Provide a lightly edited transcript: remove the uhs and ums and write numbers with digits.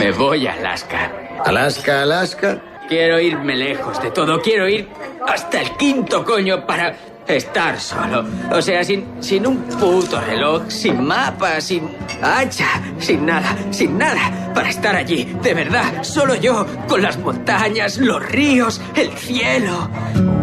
Me voy a Alaska. ¿Alaska, Alaska? Quiero irme lejos de todo. Quiero ir hasta el quinto coño para estar solo. O sea, sin un puto reloj, sin mapa, sin hacha, sin nada. Para estar allí, de verdad, solo yo, con las montañas, los ríos, el cielo.